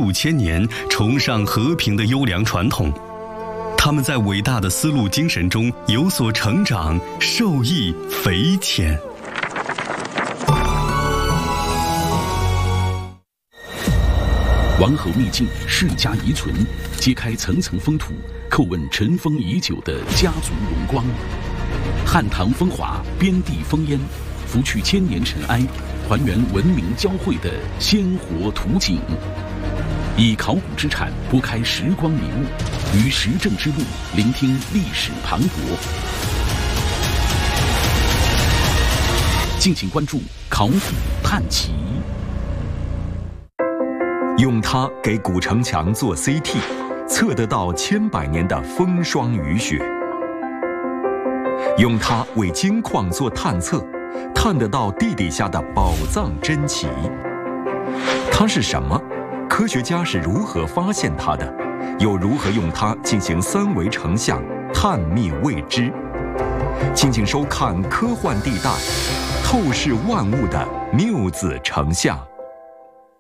5000年，崇尚和平的优良传统。他们在伟大的丝路精神中有所成长，受益匪浅。 王侯秘境世家遗存，揭开层层风土，叩问尘封已久的家族荣光。汉唐风华，边地烽烟，拂去千年尘埃，还原文明交汇的鲜活图景。以考古之产拨开时光迷雾，于时政之路聆听历史磅礴。敬请关注考古探奇。 用它给古城墙做 CT， 测得到千百年的风霜雨雪；用它为金矿做探测，探得到地底下的宝藏珍奇。它是什么？科学家是如何发现它的？又如何用它进行3维成像探秘未知？敬请收看《科幻地带》，透视万物的谬子成像。